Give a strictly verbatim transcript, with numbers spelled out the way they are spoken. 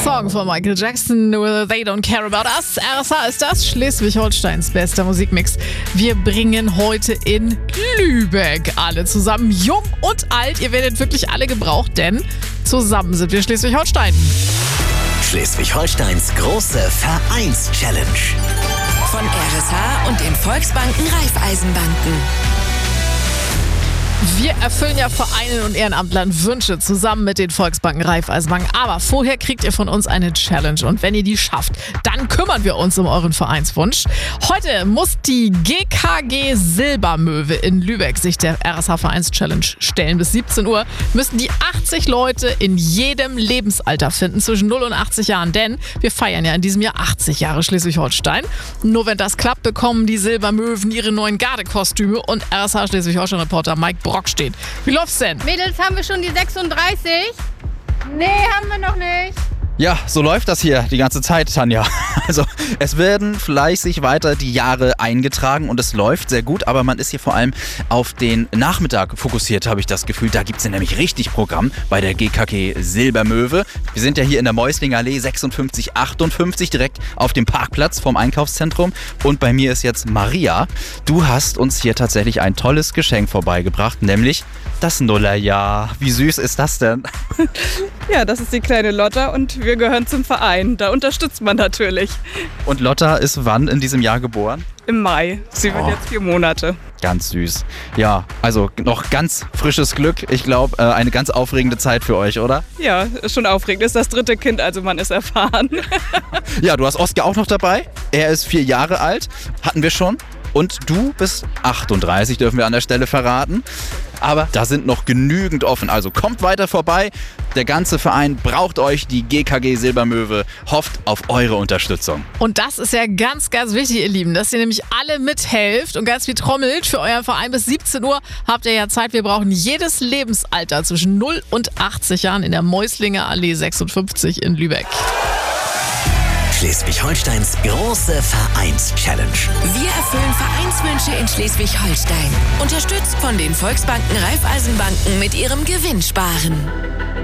Song von Michael Jackson, They Don't Care About Us. R S H ist das, Schleswig-Holsteins bester Musikmix. Wir bringen heute in Lübeck alle zusammen, jung und alt. Ihr werdet wirklich alle gebraucht, denn zusammen sind wir Schleswig-Holstein. Schleswig-Holsteins große Vereins-Challenge. Von R S H und den Volksbanken Raiffeisenbanken. Wir erfüllen ja Vereinen und Ehrenamtlern Wünsche zusammen mit den Volksbanken Raiffeisenbanken. Aber vorher kriegt ihr von uns eine Challenge. Und wenn ihr die schafft, dann kümmern wir uns um euren Vereinswunsch. Heute muss die G K G Silbermöwe in Lübeck sich der R S H-Vereins-Challenge stellen. Bis siebzehn Uhr müssen die achtzig Leute in jedem Lebensalter finden, zwischen null und achtzig Jahren. Denn wir feiern ja in diesem Jahr achtzig Jahre Schleswig-Holstein. Nur wenn das klappt, bekommen die Silbermöwen ihre neuen Gardekostüme und R S H Schleswig-Holstein-Reporter Mike Brock steht. Wie läuft's denn? Mädels, haben wir schon die sechsunddreißig? Nee, haben wir noch nicht. Ja, so läuft das hier die ganze Zeit, Tanja. Also es werden fleißig weiter die Jahre eingetragen und es läuft sehr gut, aber man ist hier vor allem auf den Nachmittag fokussiert, habe ich das Gefühl. Da gibt es nämlich richtig Programm bei der G K G Silbermöwe. Wir sind ja hier in der Mäuslinger Allee sechsundfünfzig achtundfünfzig, direkt auf dem Parkplatz vom Einkaufszentrum. Und bei mir ist jetzt Maria. Du hast uns hier tatsächlich ein tolles Geschenk vorbeigebracht, nämlich das Nullerjahr. Wie süß ist das denn? Ja, das ist die kleine Lotta und wir gehören zum Verein. Da unterstützt man natürlich. Und Lotta ist wann in diesem Jahr geboren? Im Mai. Sie wird Oh. jetzt vier Monate. Ganz süß. Ja, also noch ganz frisches Glück. Ich glaube, äh, eine ganz aufregende Zeit für euch, oder? Ja, ist schon aufregend. Ist das dritte Kind, also man ist erfahren. Ja, du hast Oskar auch noch dabei. Er ist vier Jahre alt. Hatten wir schon. Und du bist achtunddreißig, dürfen wir an der Stelle verraten. Aber da sind noch genügend offen. Also kommt weiter vorbei. Der ganze Verein braucht euch. Die G K G Silbermöwe hofft auf eure Unterstützung. Und das ist ja ganz, ganz wichtig, ihr Lieben, dass ihr nämlich alle mithelft und ganz viel trommelt für euren Verein. Bis siebzehn Uhr habt ihr ja Zeit. Wir brauchen jedes Lebensalter zwischen null und achtzig Jahren in der Mäuslinger Allee sechsundfünfzig in Lübeck. Schleswig-Holsteins große Vereins-Challenge. Wir erfüllen Vereinswünsche in Schleswig-Holstein. Unterstützt von den Volksbanken Raiffeisenbanken mit ihrem Gewinnsparen.